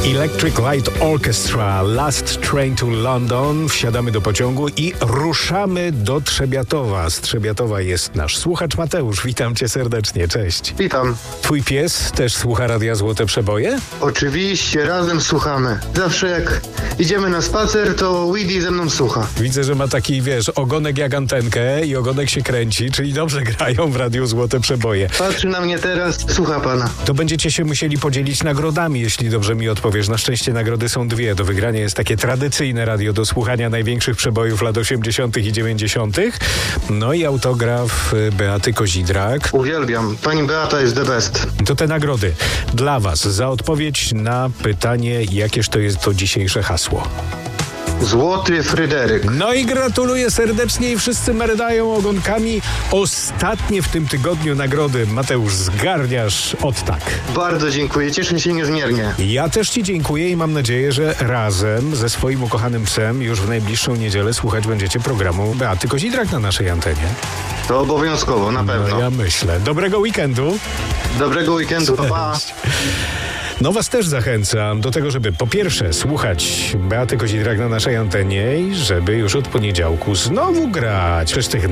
Electric Light Orchestra, Last Train to London. Wsiadamy do pociągu i ruszamy do Trzebiatowa. Z Trzebiatowa jest nasz słuchacz Mateusz. Witam cię serdecznie, cześć. Witam. Twój pies też słucha Radia Złote Przeboje? Oczywiście, razem słuchamy. Zawsze jak idziemy na spacer, to Weedy ze mną słucha. Widzę, że ma taki, ogonek jak antenkę i ogonek się kręci, czyli dobrze grają w Radiu Złote Przeboje. Patrzy na mnie teraz, słucha pana. To będziecie się musieli podzielić nagrodami, jeśli dobrze mi odpowiesz. Na szczęście nagrody są dwie. Do wygrania jest takie tradycyjne radio do słuchania największych przebojów lat 80. i 90. No i autograf Beaty Kozidrak. Uwielbiam. Pani Beata jest the best. To te nagrody dla was za odpowiedź na pytanie, jakież to jest to dzisiejsze hasło. Złoty Fryderyk. No i gratuluję serdecznie i wszyscy merdają ogonkami. Ostatnie w tym tygodniu nagrody. Mateusz, zgarniasz od tak. Bardzo dziękuję, cieszę się niezmiernie. Ja też ci dziękuję i mam nadzieję, że razem ze swoim ukochanym psem już w najbliższą niedzielę słuchać będziecie programu Beaty Kozidrak na naszej antenie. To obowiązkowo, na pewno. No ja myślę. Dobrego weekendu. Dobrego weekendu, pa pa. No was też zachęcam do tego, żeby po pierwsze słuchać Beaty Kozidrak na naszej antenie i żeby już od poniedziałku znowu grać. Przecież tych